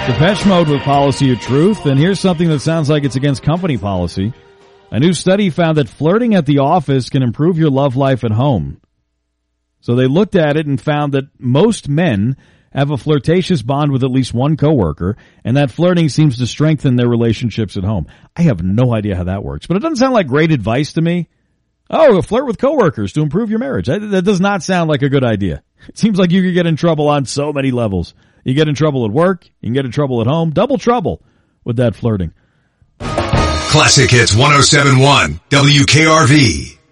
Depeche Mode with Policy of Truth, and here's something that sounds like it's against company policy. A new study found that flirting at the office can improve your love life at home. So they looked at it and found that most men have a flirtatious bond with at least one coworker, and that flirting seems to strengthen their relationships at home. I have no idea how that works, but it doesn't sound like great advice to me. Oh, flirt with coworkers to improve your marriage. That does not sound like a good idea. It seems like you could get in trouble on so many levels. You get in trouble at work, you can get in trouble at home, double trouble with that flirting. Classic Hits 107.1 WKRV.